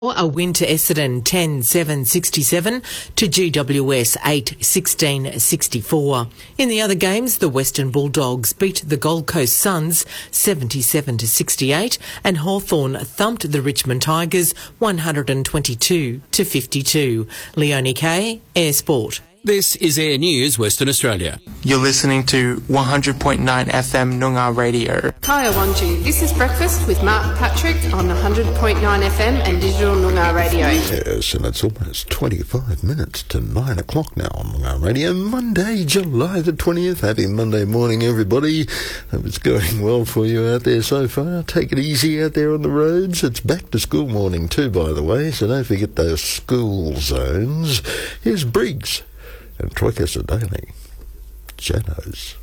A win to Essendon 10-7-67 to GWS 8-16-64. In the other games, the Western Bulldogs beat the Gold Coast Suns 77-68 and Hawthorn thumped the Richmond Tigers 122-52. Leonie Kay, Air Sport. This is Air News Western Australia. You're listening to 100.9 FM Noongar Radio. Kaya Wanju, this is Breakfast with Mark Patrick on 100.9 FM and digital Noongar Radio. Yes, and it's almost 25 minutes to 9 o'clock now on Noongar Radio. Monday, July the 20th. Happy Monday morning, everybody. Hope it's going well for you out there so far. Take it easy out there on the roads. It's back to school morning too, by the way, so don't forget those school zones. Here's Briggs and Troika Daily. Shadows.